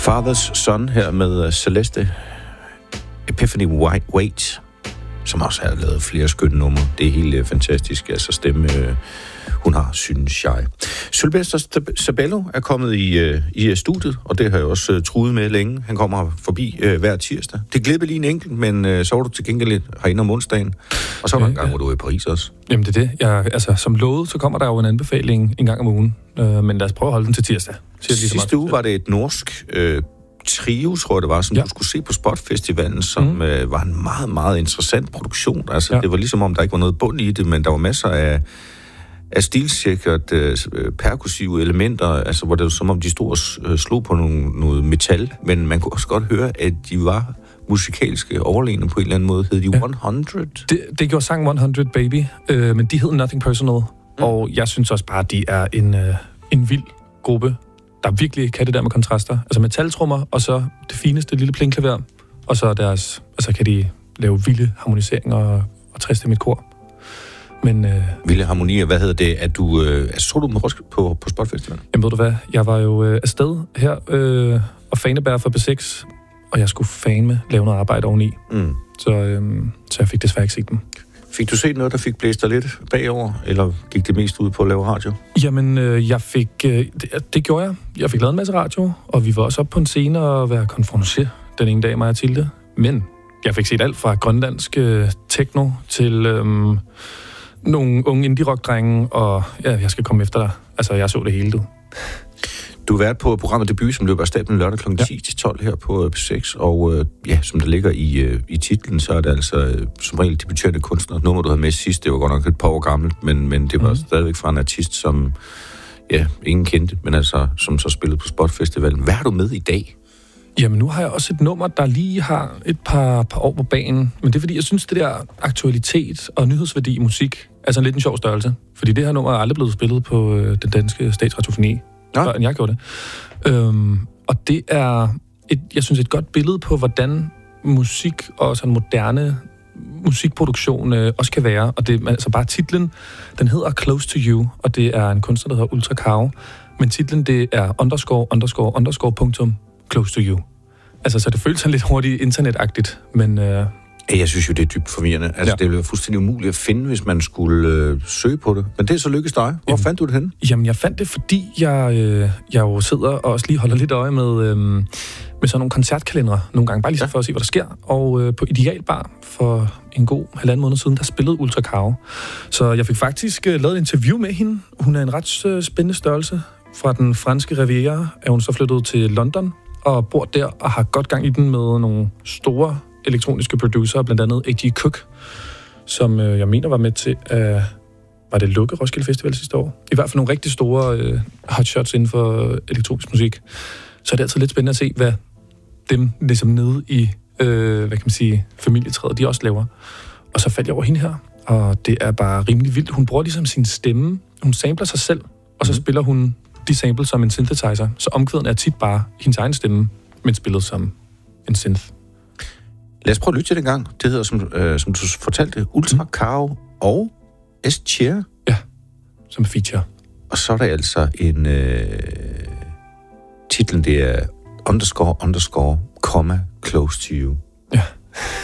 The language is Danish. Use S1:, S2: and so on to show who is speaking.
S1: Father's Son her med Celeste Epiphany Wait, som også har lavet flere skønne numre. Det er helt fantastisk, altså stemme hun har, synes jeg. Sylvester Sabello er kommet i studiet, og det har jeg også truet med længe. Han kommer forbi hver tirsdag. Det glippede lige en enkelt, men så var du til gengæld lidt herinde om onsdagen. Og så var der en gang, hvor du var i Paris også.
S2: Jamen det er det. Som lovet, så kommer der jo en anbefaling en gang om ugen. Men lad os prøve at holde den til tirsdag.
S1: Sidste uge var det et norsk trio, tror jeg det var, som du skulle se på Spot-festivalen, som var en meget, meget interessant produktion. Altså, det var ligesom om, der ikke var noget bund i det, men der var masser af stilsikkert perkussive elementer, altså hvor det var som om, de stod og slog på noget metal, men man kunne også godt høre, at de var musikalske overlegne på en eller anden måde. Hed de 100?
S2: Det gjorde sang 100 Baby, men de hed Nothing Personal, og jeg synes også bare, at de er en vild gruppe, der virkelig kan det der med kontraster. Altså metaltrummer, og så det fineste lille plinklaver, og så kan de lave vilde harmoniseringer og 60-stemmigt kor. Men
S1: vilde harmonier, hvad hedder det? At du så du dem på Spotfestivalen?
S2: Jamen ved du hvad, jeg var jo afsted her og fanebærer for B6, og jeg skulle fandme lave noget arbejde oveni. Så jeg fik desværre ikke set dem.
S1: Fik du set noget, der fik blæst dig lidt bagover, eller gik det mest ud på at lave radio?
S2: Jamen, jeg fik... det gjorde jeg. Jeg fik lavet en masse radio, og vi var også oppe på en scene og være konferencier den ene dag, mig og Tilde. Men jeg fik set alt fra grønlandsk techno til nogle unge indie-rock-drenge, og ja, jeg skal komme efter dig. Altså, jeg så det hele, du.
S1: Du har været på programmet Debut, som løber af stablen lørdag kl. 10-12 her på P6, og som der ligger i titlen, så er det altså som regel debuterende kunstner. Nummer, du havde med sidst, det var godt nok et par år gammelt, men det var stadigvæk fra en artist, som ingen kendte, men altså som så spillede på Spotfestivalen. Hvad har du med i dag?
S2: Jamen, nu har jeg også et nummer, der lige har et par år på banen, men det er fordi, jeg synes, det der aktualitet og nyhedsværdi i musik er sådan lidt en sjov størrelse, fordi det her nummer er aldrig blevet spillet på den danske statsradiofoni. Før end jeg gjorde det. Og det er, jeg synes, et godt billede på, hvordan musik og sådan moderne musikproduktion også kan være. Og det altså bare titlen, den hedder Close to You, og det er en kunstner, der hedder Ultra Cow. Men titlen, det er ____ close to you. Altså, så det føles sådan lidt hurtigt internetagtigt, men...
S1: Jeg synes jo, det er dybt forvirrende. Altså, det ville være fuldstændig umuligt at finde, hvis man skulle søge på det. Men det er så lykkes dig. Hvor fandt du det henne?
S2: Jamen, jeg fandt det, fordi jeg jo sidder og også lige holder lidt øje med sådan nogle koncertkalendere nogle gange, bare lige så for at se, hvad der sker. Og på Ideal Bar for en god 1,5 måned siden, der spillede Ultra Cow. Så jeg fik faktisk lavet et interview med hende. Hun er en ret spændende størrelse. Fra den franske Riviera er hun så flyttet til London og bor der og har godt gang i den med nogle store elektroniske producer, blandt andet A.G. Cook, som jeg mener var med til at... Var det lukke Roskilde Festival sidste år? I hvert fald nogle rigtig store hotshots inden for elektronisk musik. Så er det altid lidt spændende at se, hvad dem ligesom nede i, familietræet, de også laver. Og så faldt jeg over hende her, og det er bare rimelig vildt. Hun bruger ligesom sin stemme. Hun sampler sig selv, og så spiller hun de samples som en synthesizer. Så omkvæden er tit bare hendes egen stemme, men spillet som en synth.
S1: Lad os prøve at lytte til det en gang. Det hedder, som du fortalte, Ultra Cow og S-Chair.
S2: Ja, som feature.
S1: Og så er der altså en... titlen, det er ___, close to you.
S2: Ja.